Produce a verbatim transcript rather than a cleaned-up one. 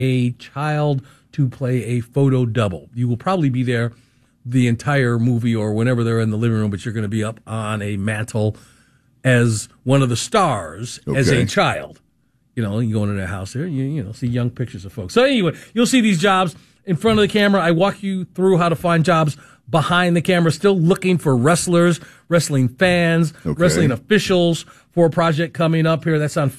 a child to play a photo double. You will probably be there the entire movie or whenever they're in the living room, but you're going to be up on a mantle as one of the stars okay. as a child. You know, you go into their house there, you you know, see young pictures of folks. So anyway, you'll see these jobs in front of the camera. I walk you through how to find jobs behind the camera, still looking for wrestlers, wrestling fans, okay. wrestling officials for a project coming up here. That's on